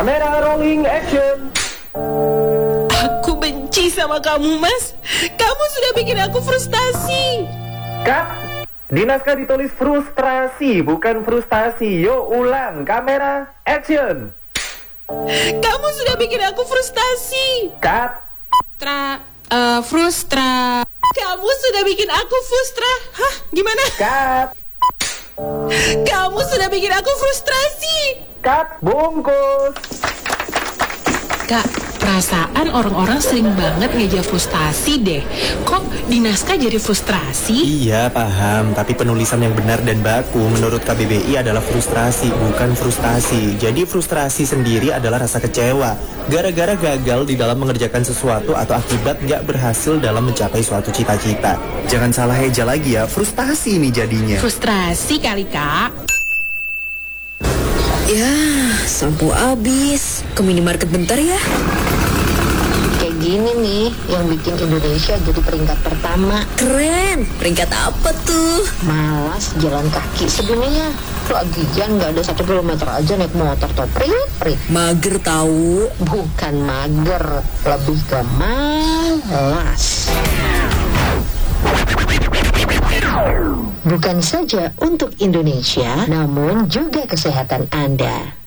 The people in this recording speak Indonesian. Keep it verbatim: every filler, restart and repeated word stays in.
Kamera rolling action. Aku benci sama kamu, Mas. Kamu sudah bikin aku frustasi. Cut. Di naskah ditulis frustrasi, bukan frustasi. Yo, ulang. Kamera action. Kamu sudah bikin aku frustasi. Cut. Tra, uh, frustra. Kamu sudah bikin aku frustra. Hah, gimana? Cut. Kamu sudah bikin aku frustrasi. Cut. Bungkus. Kak, perasaan orang-orang sering banget ngeja frustasi deh. Kok di naskah jadi frustrasi? Iya, paham. Tapi penulisan yang benar dan baku menurut K B B I adalah frustrasi, bukan frustasi. Jadi frustrasi sendiri adalah rasa kecewa gara-gara gagal di dalam mengerjakan sesuatu atau akibat gak berhasil dalam mencapai suatu cita-cita. Jangan salah eja lagi ya, frustasi ini jadinya. Frustrasi kali, Kak. Ya, sampo habis. Ke minimarket bentar ya. Kayak gini nih yang bikin Indonesia jadi peringkat pertama. Keren. Peringkat apa tuh? Malas jalan kaki sedunia. Lagian nggak ada satu kilometer aja naik motor tuh. Prit, prit. Mager tahu. Bukan mager, lebih ke malas. Bukan saja untuk Indonesia, namun juga kesehatan Anda.